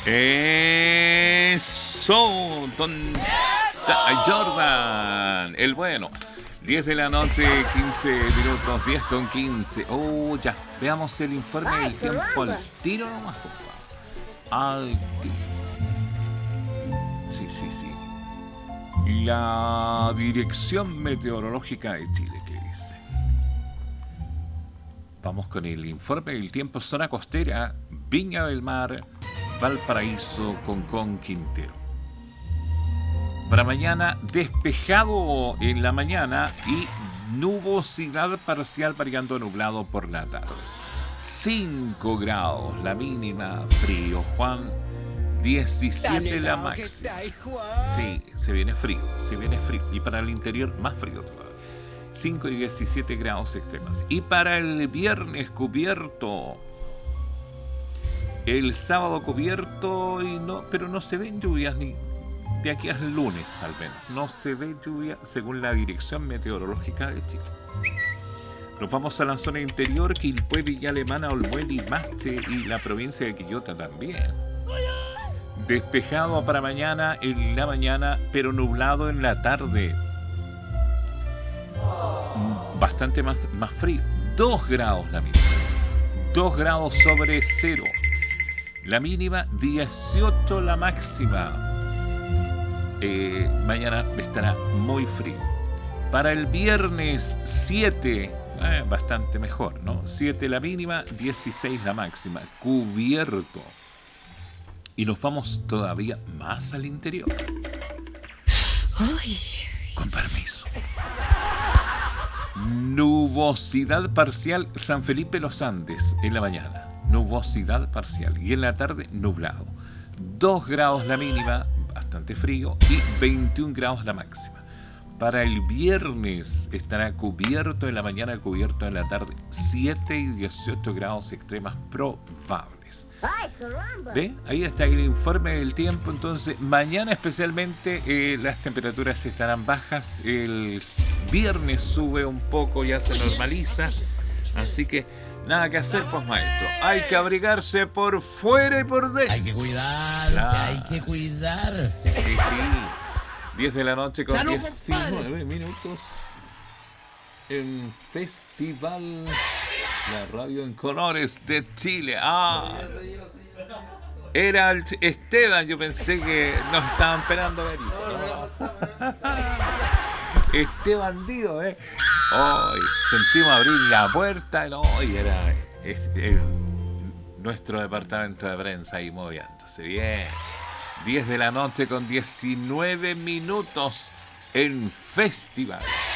Eso, don Jordan, el bueno. 10 de la noche, 15 minutos, 10 con 15. Oh, ya, veamos el informe del tiempo al tiro nomás, compadre. Al tiro. Sí, sí, sí. La Dirección Meteorológica de Chile, ¿qué dice? Vamos con el informe del tiempo. Zona costera, Viña del Mar, Valparaíso, Concón, Quintero. Para mañana, despejado en la mañana y nubosidad parcial variando a nublado por la tarde. 5 grados la mínima, frío, Juan. 17 la máxima. Sí, se viene frío. Y para el interior, más frío todavía. 5 y 17 grados extremas. Y para el viernes, cubierto. El sábado cubierto, pero no se ven lluvias ni de aquí al lunes al menos. No se ve lluvia según la Dirección Meteorológica de Chile. Nos vamos a la zona interior, Quilpué, Villa Alemana, Olmué, Limache y la provincia de Quillota también. Despejado para mañana en la mañana, pero nublado en la tarde. Bastante más frío. 2 grados la mínima. 2 grados sobre cero. La mínima, 18 la máxima. Mañana estará muy frío. Para el viernes, 7, bastante mejor, ¿no? 7 la mínima, 16 la máxima. Cubierto. Y nos vamos todavía más al interior. Ay. Con permiso. Nubosidad parcial, San Felipe Los Andes en la mañana. Nubosidad parcial. Y en la tarde, nublado. 2 grados la mínima, bastante frío, y 21 grados la máxima. Para el viernes estará cubierto en la mañana, cubierto en la tarde. 7 y 18 grados extremas probables. ¿Ve? Ahí está el informe del tiempo. Entonces, mañana especialmente las temperaturas estarán bajas. El viernes sube un poco, ya se normaliza. Así que nada que hacer, pues, maestro. Hay que abrigarse por fuera y por dentro. Hay que cuidar, claro. Hay que cuidar. Sí, sí. 10 de la noche con 19 minutos. En Festival La Radio en Colores de Chile. Era el Esteban, yo pensé que nos estaban esperando a ver. Esteban Dido, Hoy sentimos abrir la puerta, y era nuestro departamento de prensa ahí moviéndose. Bien. 10 de la noche con 19 minutos en Festival.